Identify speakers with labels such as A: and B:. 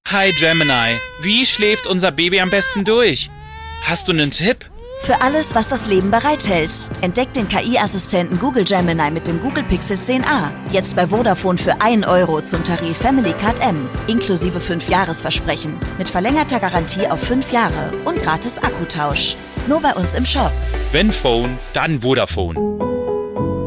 A: Hi Gemini, wie schläft unser Baby am besten durch? Hast du einen Tipp?
B: Für alles, was das Leben bereithält. Entdeckt den KI-Assistenten Google Gemini mit dem Google Pixel 10a. Jetzt bei Vodafone für 1 Euro zum Tarif Family Card M. Inklusive 5-Jahres-Versprechen. Mit verlängerter Garantie auf 5 Jahre und gratis Akkutausch. Nur bei uns im Shop.
A: Wenn Phone, dann Vodafone.